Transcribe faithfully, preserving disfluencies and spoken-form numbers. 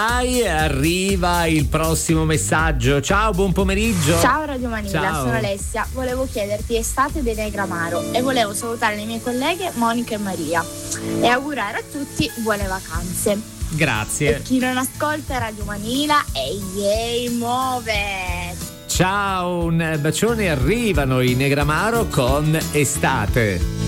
Arriva il prossimo messaggio. Ciao, buon pomeriggio. Ciao Radio Manila, Ciao. sono Alessia. Volevo chiederti estate dei Negramaro e volevo salutare le mie colleghe Monica e Maria e augurare a tutti buone vacanze. Grazie. E chi non ascolta Radio Manila, ehi ehi, muove. Ciao, un bacione. Arrivano i Negramaro con Estate.